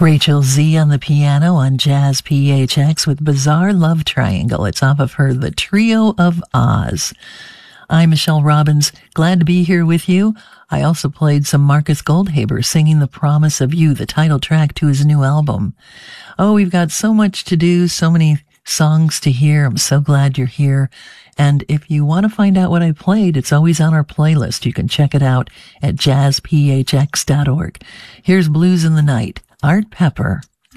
Rachel Z on the piano on Jazz PHX with Bizarre Love Triangle. It's off of her The Trio of Oz. I'm Michelle Robbins. Glad to be here with you. I also played some Marcus Goldhaber singing The Promise of You, the title track to his new album. Oh, we've got so much to do, so many songs to hear. I'm so glad you're here. And if you want to find out what I played, it's always on our playlist. You can check it out at jazzphx.org. Here's Blues in the Night, Art Pepper.